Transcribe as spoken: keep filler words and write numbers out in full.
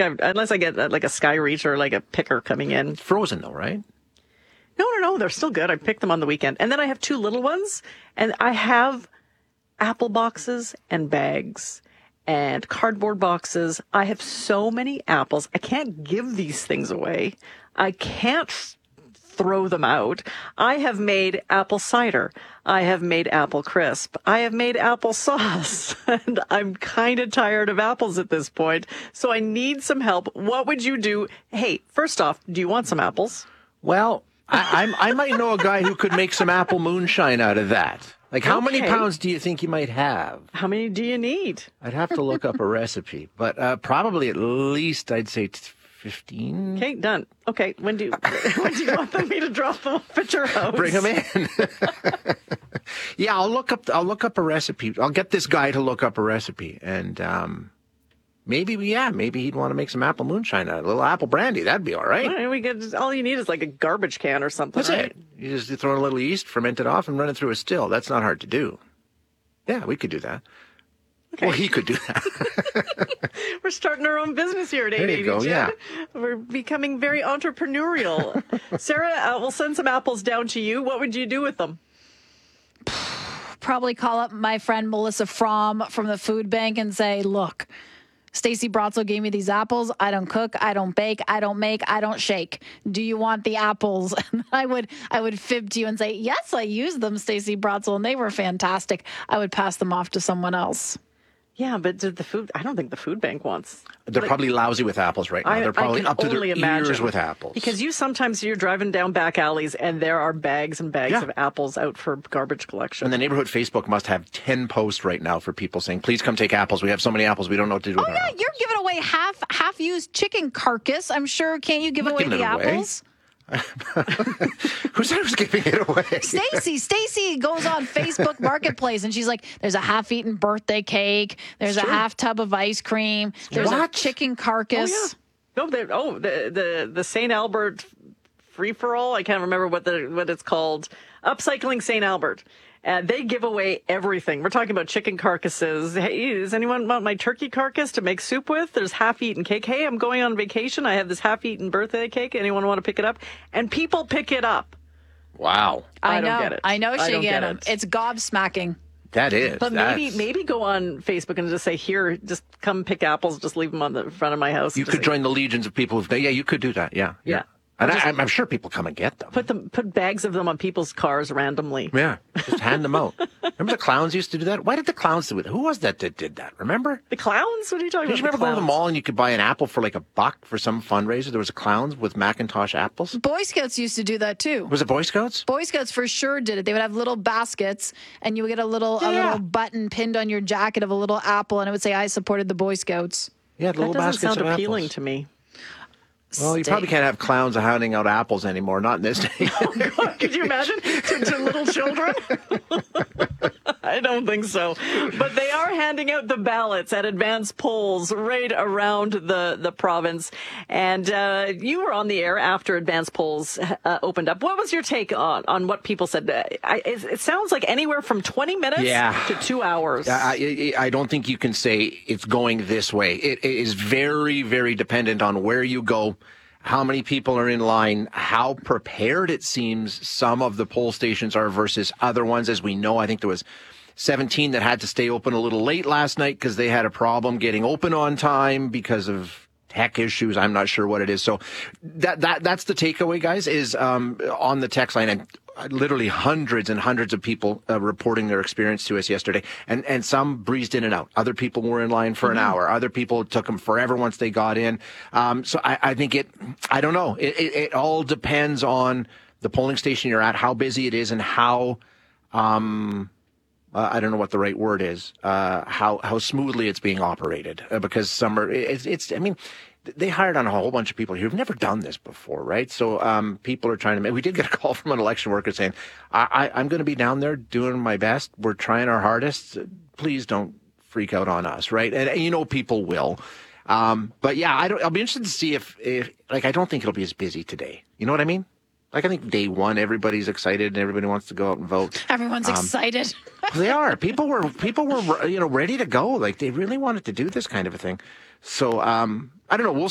think I've, unless I get uh, like a Sky Reach or like a picker coming in. Frozen though, right? No, no, no. They're still good. I picked them on the weekend. And then I have two little ones, and I have apple boxes and bags and cardboard boxes. I have so many apples. I can't give these things away. I can't throw them out. I have made apple cider. I have made apple crisp. I have made apple sauce. And I'm kind of tired of apples at this point. So I need some help. What would you do? Hey, first off, do you want some apples? Well, I, I'm, I might know a guy who could make some apple moonshine out of that. Like, how Okay. many pounds do you think you might have? How many do you need? I'd have to look up a recipe, but uh, probably at least I'd say fifteen. Okay, done. Okay, when do you, when do you want me to drop them off at your house? Bring them in. Yeah, I'll look up. I'll look up a recipe. I'll get this guy to look up a recipe, and um, maybe, yeah, maybe he'd want to make some apple moonshine, a little apple brandy. That'd be all right. All right, we get, all you need is like a garbage can or something. That's right? it. You just you throw in a little yeast, ferment it off, and run it through a still. That's not hard to do. Yeah, we could do that. Okay. Well, he could do that. We're starting our own business here at There eight eighty. you go, yeah. We're becoming very entrepreneurial. Sarah, uh, we'll send some apples down to you. What would you do with them? Probably call up my friend Melissa Fromm from the food bank and say, look, Stacey Brotzel gave me these apples. I don't cook. I don't bake. I don't make. I don't shake. Do you want the apples? And I would I would fib to you and say, yes, I used them, Stacey Brotzel, and they were fantastic. I would pass them off to someone else. Yeah, but did the food, I don't think the food bank wants. They're like, probably lousy with apples right now. I, They're probably I can up to their only ears imagine. with apples. Because you sometimes you're driving down back alleys and there are bags and bags Yeah. of apples out for garbage collection. And the neighborhood Facebook must have ten posts right now for people saying, please come take apples. We have so many apples, we don't know what to do with Oh, our yeah, apples. you're giving away half half-used chicken carcass. I'm sure. Can't you give I'm not away the giving it away. apples? Who said I was giving it away? Stacy, Stacy goes on Facebook Marketplace and she's like, there's a half-eaten birthday cake. There's a true. half tub of ice cream. There's What? a chicken carcass. Oh, yeah. No, they oh, the the the Saint Albert free for all. I can't remember what the what it's called. Upcycling Saint Albert. Uh, they give away everything. We're talking about chicken carcasses. Hey, does anyone want my turkey carcass to make soup with? There's half-eaten cake. Hey, I'm going on vacation. I have this half-eaten birthday cake. Anyone want to pick it up? And people pick it up. Wow. I, I don't know. get it. I know, I don't get Shigana. it. It's gobsmacking. That is. But maybe that's- maybe go on Facebook and just say, here, just come pick apples. Just leave them on the front of my house. You Just could say- join the legions of people who've, yeah, you could do that. Yeah. Yeah. And Just- I, I'm I'm sure people come and get them. Put them, put bags of them on people's cars randomly. Yeah. Just hand them out. Remember the clowns used to do that? Why did the clowns do it? Who was that that did that? Remember? The clowns? What are you talking Did you about? remember going to the clowns? mall and you could buy an apple for like a buck for some fundraiser? There was a clowns with Macintosh apples. Boy Scouts used to do that too. Was it Boy Scouts? Boy Scouts for sure did it. They would have little baskets, and you would get a little a Yeah. little button pinned on your jacket of a little apple, and it would say, "I supported the Boy Scouts." Yeah, That little doesn't baskets sound of appealing apples. to me. Well, you probably can't have clowns handing out apples anymore. Not in this day. Could you imagine to, to little children? I don't think so. But they are handing out the ballots at advanced polls right around the, the province. And uh, you were on the air after advanced polls uh, opened up. What was your take on, on what people said? Uh, I, it, it sounds like anywhere from twenty minutes Yeah. to two hours. I, I I don't think you can say it's going this way. It, it is very, very dependent on where you go, how many people are in line, how prepared it seems some of the poll stations are versus other ones. As we know, I think there was seventeen that had to stay open a little late last night because they had a problem getting open on time because of tech issues. I'm not sure what it is. So that that that's the takeaway, guys, is um, on the text line. And literally hundreds and hundreds of people uh, reporting their experience to us yesterday. And and some breezed in and out. Other people were in line for an Mm-hmm. hour. Other people, it took them forever once they got in. Um, so I, I think it, I don't know. It, it, it all depends on the polling station you're at, how busy it is, and how, um, uh, I don't know what the right word is, uh, how, how smoothly it's being operated. Uh, because some are, it's, it's, I mean, they hired on a whole bunch of people here who've never done this before, right? So um, people are trying to make, we did get a call from an election worker saying, I, I, I'm going to be down there doing my best. We're trying our hardest. Please don't freak out on us, right? And, and you know, people will. Um, but yeah, I don't, I'll be interested to see if, if, like, I don't think it'll be as busy today. You know what I mean? Like, I think day one, everybody's excited and everybody wants to go out and vote. Everyone's Um, excited. They are. People were, people were, you know, ready to go. Like, they really wanted to do this kind of a thing. So, um, I don't know. We'll